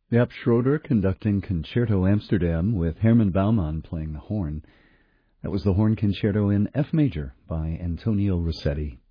Yep, Schroeder conducting Concerto Amsterdam with Herman Baumann playing the horn. That was the Horn Concerto in F major by Antonio Rossetti.